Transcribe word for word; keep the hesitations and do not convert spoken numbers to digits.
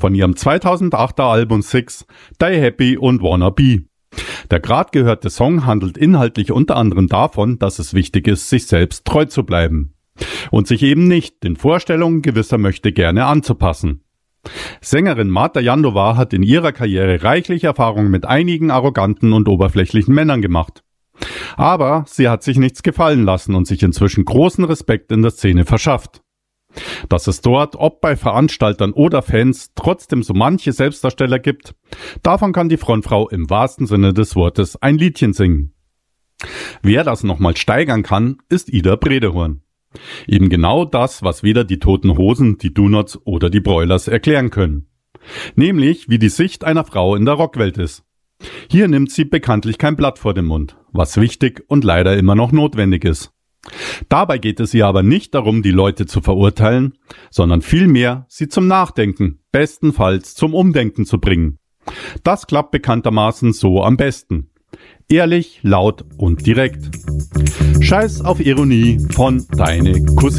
von ihrem zweitausendachter Album Six, Die Happy und Wanna Be. Der grad gehörte Song handelt inhaltlich unter anderem davon, dass es wichtig ist, sich selbst treu zu bleiben und sich eben nicht den Vorstellungen gewisser Möchtegerne anzupassen. Sängerin Marta Jandová hat in ihrer Karriere reichlich Erfahrung mit einigen arroganten und oberflächlichen Männern gemacht. Aber sie hat sich nichts gefallen lassen und sich inzwischen großen Respekt in der Szene verschafft. Dass es dort, ob bei Veranstaltern oder Fans, trotzdem so manche Selbstdarsteller gibt, davon kann die Frontfrau im wahrsten Sinne des Wortes ein Liedchen singen. Wer das nochmal steigern kann, ist Ida Bredehorn. Eben genau das, was weder die Toten Hosen, die Do-Nots oder die Broilers erklären können. Nämlich, wie die Sicht einer Frau in der Rockwelt ist. Hier nimmt sie bekanntlich kein Blatt vor den Mund, was wichtig und leider immer noch notwendig ist. Dabei geht es ihr aber nicht darum, die Leute zu verurteilen, sondern vielmehr, sie zum Nachdenken, bestenfalls zum Umdenken zu bringen. Das klappt bekanntermaßen so am besten. Ehrlich, laut und direkt. Scheiß auf Ironie von Deine Cousine.